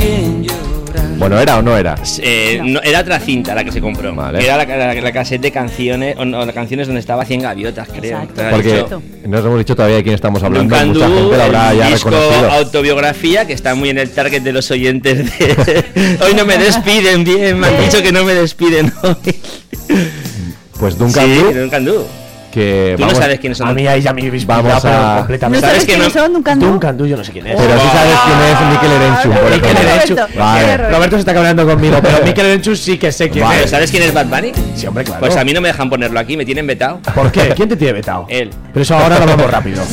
Bueno, ¿era o no era? No, era otra cinta la que se compró. Vale. Era la cassette de canciones, o no, las canciones donde estaba 100 gaviotas, creo. Exacto. Porque no nos hemos dicho todavía de quién estamos hablando. Duncan Mucha Du, gente lo habrá el ya disco reconocido. autobiografía, que está muy en el target de los oyentes de... Hoy no me despiden bien, me han dicho que no me despiden hoy. Pues Duncan Sí, Du, Duncan Du. que Tú no sabes quiénes son. A mí ahí ya me habéis Vamos pillado, a- pero completamente. ¿No sabes que quiénes no- son, Duncan Du? Duncan Du, yo no sé quién es. pero sí sabes quién es Mikel Erenchun, por Mikel ejemplo. Erenchun. Vale. Roberto se está cabreando conmigo, pero Mikel Erenchun sí que sé quién Vale. es. ¿Sabes quién es Bad Bunny? Sí, hombre, claro. Pues a mí no me dejan ponerlo aquí, me tienen vetado. ¿Por qué? ¿Quién te tiene vetado? Él. Pero eso ahora lo vamos rápido.